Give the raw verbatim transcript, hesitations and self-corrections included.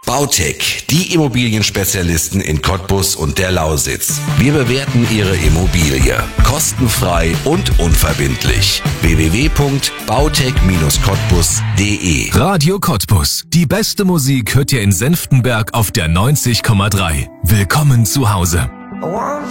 Bautec, die Immobilienspezialisten in Cottbus und der Lausitz. Wir bewerten Ihre Immobilie kostenfrei und unverbindlich. w w w punkt bautec Bindestrich cottbus punkt de Radio Cottbus. Die beste Musik hört ihr in Senftenberg auf der neunzig Komma drei. Willkommen zu Hause.